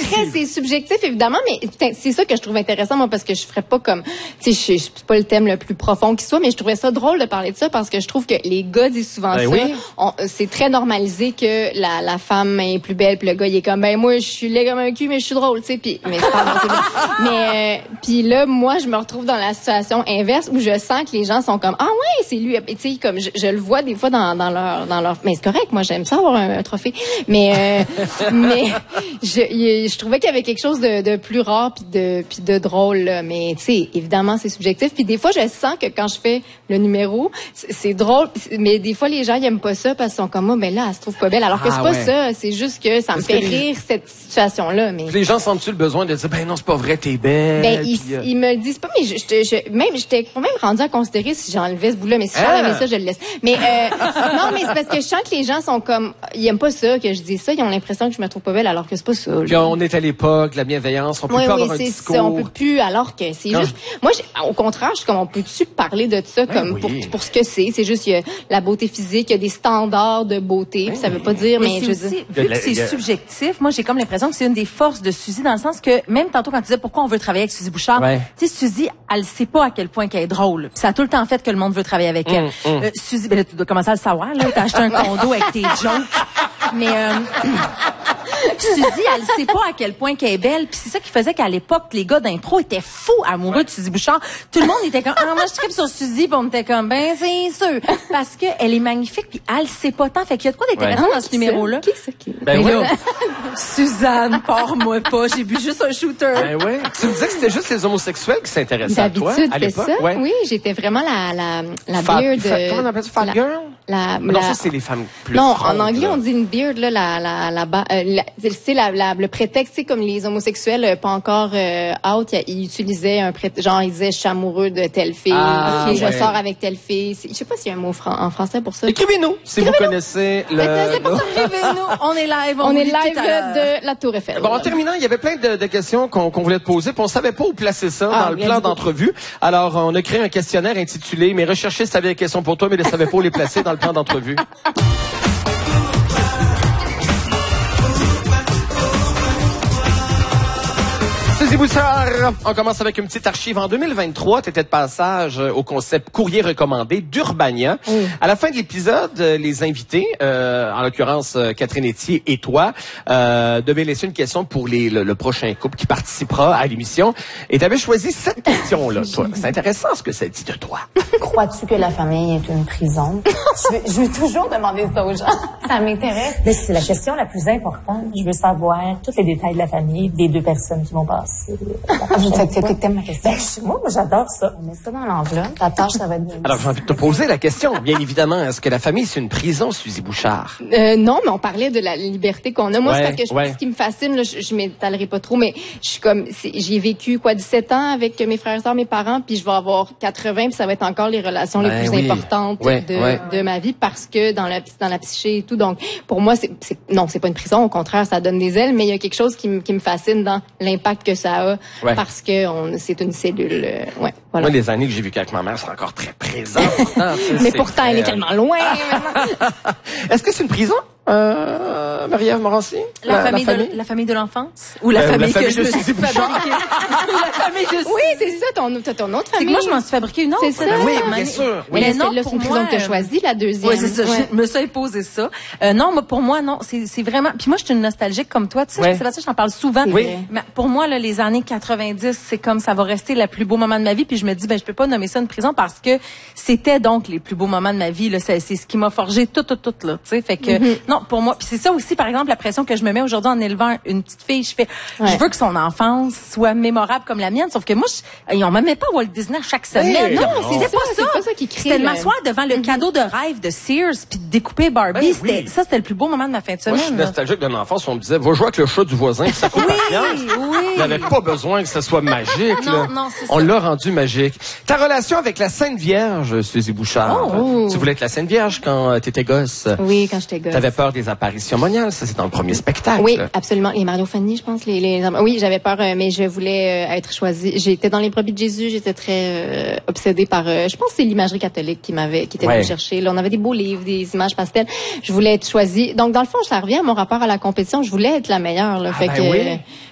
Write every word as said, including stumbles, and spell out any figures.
très, c'est subjectif, évidemment, mais c'est ça que je trouve intéressant, moi, parce que je ferais pas comme, tu sais, c'est pas le thème le plus profond qui soit, mais je trouvais ça drôle de parler de ça parce que je trouve que les gars disent souvent ben ça. Oui. On, c'est très normalisé que la, la femme est plus belle, puis le gars, il est comme, ben, moi, je suis laid comme un cul, mais je suis drôle, tu sais, puis, mais c'est pas bon, mais, euh, puis là, moi, je me retrouve dans la situation inverse où je sens que les gens sont comme, ah ouais, c'est lui, tu sais, comme, je, je le vois des fois dans, dans leur, dans leur, mais c'est correct, moi, j'aime ça avoir un, un trophée, mais, euh, mais, je, y, je trouvais qu'il y avait quelque chose de, de plus rare puis de, puis de drôle, là. Mais, tu sais, évidemment, c'est subjectif. Puis des fois, je sens que quand je fais le numéro, c'est, c'est drôle, mais des fois, les gens, ils aiment pas ça parce qu'ils sont comme, moi, mais là, elle se trouve pas belle. Alors que ah, c'est pas ouais. ça. C'est juste que ça parce me fait les... rire, cette situation-là. Mais les gens sentent-tu le besoin de dire, ben non, c'est pas vrai, t'es belle. Ben, ils, puis, euh... ils me le disent pas, mais je, je, je même, j'étais quand même rendue à considérer si j'enlevais ce bout-là, mais si j'enlevais ah. ça, je le laisse. Mais, euh, non, mais c'est parce que je sens que les gens sont comme, ils aiment pas ça, que je dis ça, ils ont l'impression que je me trouve pas belle, alors que c'est pas ça. Puis on est à l'époque, la bienveillance, on peut oui, pas oui, avoir un c'est discours. Ça, on peut plus, alors que c'est Quand juste, moi, au contraire, je suis comme, on peut-tu parler de ça ben comme oui. pour, pour ce que c'est, c'est juste, il y a la beauté physique, il y a des standards de beauté, ben ça veut pas dire, mais, mais je aussi, veux dire. vu que c'est subjectif, moi, j'ai comme l'impression que c'est une des forces de Suzy, dans le sens que, même tantôt quand tu disais pourquoi on veut travailler avec Suzy Bouchard, ouais. tu sais, Suzy, elle sait pas à quel point qu'elle est drôle. Puis ça a tout le temps fait que le monde veut travailler avec elle. Mm, mm. Euh, Suzy, ben là, tu dois commencer à le savoir, là, t'as acheté un condo avec tes jokes. Mais, euh, Suzy, elle sait pas à quel point qu'elle est belle. Puis c'est ça qui faisait qu'à l'époque, les gars d'impro étaient fous amoureux de Suzy Bouchard. Tout le monde était comme, ah, moi, je tripe sur Suzy. Puis on était comme, ben, c'est sûr. Parce que elle est magnifique. Puis elle sait pas tant. Fait qu'il y a de quoi d'intéressant ouais. dans ce numéro-là. Qui c'est qui? Ben oui. Suzanne, pars-moi pas. J'ai bu juste un shooter. Ben oui. Tu me disais que c'était juste les homosexuels qui s'intéressaient à toi, à l'époque? Ça. Ouais. Oui, j'étais vraiment la, la, la Fa- beard. fa- comment on appelle ça? Fat la, girl? La, non, la, ça, c'est les femmes plus Non, frondes, en anglais, là. on dit une beard, là, la, la, la, euh, la c'est la, la, le prétexte, c'est comme les homosexuels, euh, pas encore euh, out, ils utilisaient un prétexte, genre, ils disaient, je suis amoureux de telle fille, ah, okay, ouais. je sors avec telle fille. Je sais pas s'il y a un mot fran- en français pour ça. Écrivez-nous, si Écrivez-nous. vous connaissez le... Écrivez-nous, on est live. On, on est live de la Tour Eiffel. Bon, en terminant, il y avait plein de, de questions qu'on qu'on voulait te poser, puis on savait pas où placer ça ah, dans le plan d'entrevue. Alors, on a créé un questionnaire intitulé « Mes recherchistes avaient des questions pour toi, mais ne savaient pas où les placer dans le plan d'entrevue. » Suzy Bouchard, on commence avec une petite archive. En deux mille vingt-trois, tu étais de passage au concept courrier recommandé d'Urbania. Mm. À la fin de l'épisode, les invités, euh, en l'occurrence Catherine Etier et toi, euh, devaient laisser une question pour les, le, le prochain couple qui participera à l'émission. Et tu avais choisi cette question-là, toi. C'est intéressant ce que ça dit de toi. Crois-tu que la famille est une prison? je, veux, je veux toujours demander ça aux gens. Ça m'intéresse. Mais c'est la question la plus importante. Je veux savoir tous les détails de la famille des deux personnes qui vont passer. C'est que t'aimes ma question. Ben, moi, moi, j'adore ça. On met ça dans l'enveloppe. Ta tâche, ça va être bien. Alors, j'ai envie de te poser la question. Bien évidemment, est-ce que la famille, c'est une prison, Suzy Bouchard? Euh, non, mais on parlait de la liberté qu'on a. Moi, ouais, c'est parce que je, ouais. ce qui me fascine, là, je, je m'étalerai pas trop, mais je suis comme, j'ai vécu, quoi, dix-sept ans avec mes frères et sœurs, mes parents, puis je vais avoir quatre-vingts, puis ça va être encore les relations ben, les plus oui. importantes ouais, de, ouais. de ma vie parce que dans la, dans la psyché et tout. Donc, pour moi, c'est, c'est non, c'est pas une prison. Au contraire, ça donne des ailes, mais il y a quelque chose qui, m- qui me fascine dans l'impact que ça a. Ouais. Parce que on, c'est une cellule. Euh, ouais, voilà. Moi, les années que j'ai vécues avec ma mère, c'est encore très présent. Pourtant, mais pourtant, très... elle est tellement loin. Est-ce que c'est une prison, euh, Marie-Ève Morancy? La, la, famille la famille de la famille de l'enfance ou la euh, famille la famille que de je me suis fabriquée. La famille de Oui, c'est ça, ton, ton autre famille. C'est que moi, je m'en suis fabriqué une autre. C'est ça. Ben oui, bien sûr. Oui, mais non, c'est une prison que tu as choisi, la deuxième. Oui, c'est ça. Ouais. Je me suis imposé ça. Euh, non, moi, pour moi, non, c'est, c'est vraiment. Puis moi, je suis une nostalgique comme toi. Tu sais, ouais. Sébastien, j'en parle souvent. Oui. Mais pour moi, là, les années quatre-vingt-dix, c'est comme ça va rester le plus beau moment de ma vie. Puis je me dis, ben, je peux pas nommer ça une prison parce que c'était donc les plus beaux moments de ma vie. Là, c'est, c'est ce qui m'a forgé tout, tout, tout là. Tu sais, fait que mm-hmm. non, pour moi. Puis c'est ça aussi, par exemple, la pression que je me mets aujourd'hui en élevant une petite fille. Je fais, ouais. je veux que son enfance soit mémorable comme la mienne. Sauf que moi, je, on m'aimait pas Walt Disney chaque semaine. Hey, non, non, c'était pas ça. C'est pas ça qui crée. C'était de m'asseoir devant le mm-hmm. cadeau de rêve de Sears puis de découper Barbie. Ben, c'était, oui. Ça, c'était le plus beau moment de ma fin de semaine. Moi, je suis nostalgique d'une enfance où on me disait, va jouer avec le chat du voisin, puis ça coûte oui, pas oui. Il n'avait pas besoin que ça soit magique. Non, là. non, c'est on ça. l'a rendu magique. Ta relation avec la Sainte Vierge, Suzy Bouchard. Oh. Tu voulais être la Sainte Vierge quand euh, t'étais gosse. Oui, quand j'étais gosse. T'avais peur des apparitions moniales, ça c'est dans le premier spectacle. Oui, absolument. Les Mario Fanny, je pense. Les, les... Oui, j'avais peur, euh, mais je voulais euh, être choisie. J'étais dans les brebis de Jésus, j'étais très euh, obsédée par. Euh, je pense que c'est l'imagerie catholique qui m'avait, qui était ouais. venue chercher. Là, on avait des beaux livres, des images pastel. Je voulais être choisie. Donc, dans le fond, ça revient à mon rapport à la compétition. Je voulais être la meilleure. Là, ah, fait ben que. Oui.